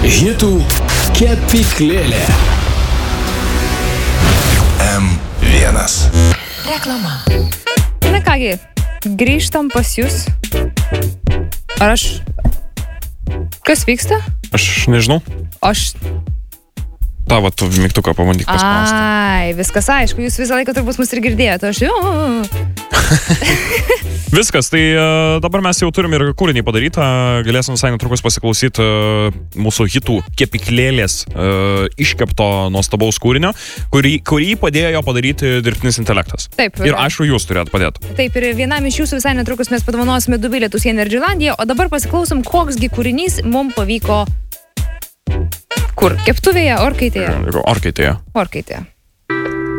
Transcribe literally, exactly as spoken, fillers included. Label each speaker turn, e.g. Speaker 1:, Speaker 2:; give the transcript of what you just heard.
Speaker 1: Hitų kepyklėlė.
Speaker 2: M vienas.
Speaker 3: Reklama.
Speaker 4: Na kągi, grįžtam pas jūs. Ar aš... Kas vyksta?
Speaker 5: Aš nežinau.
Speaker 4: Aš...
Speaker 5: Tavo tu mygtuką pabandyk paspausti.
Speaker 4: Ai, viskas aišku, jūs visą laiką turbūt mus ir girdėjote. Aš jau...
Speaker 5: Viskas, tai uh, dabar mes jau turim ir kūrinį padarytą, galėsim visai netrukus pasiklausyti uh, mūsų hitų kepyklėlės uh, iškepto nuostabaus kūrinio, kurį, kurį padėjo padaryti dirbtinis intelektas.
Speaker 4: Taip.
Speaker 5: Ir aišku, jūs turėt padėti.
Speaker 4: Taip, ir vienam iš jūsų visai netrukus mes padovanosime du bilietus į Energylandiją, o dabar pasiklausom, koksgi kūrinys mums pavyko... Kur? Keptuvėje, orkaitėje?
Speaker 5: Orkaitėje.
Speaker 4: Orkaitėje.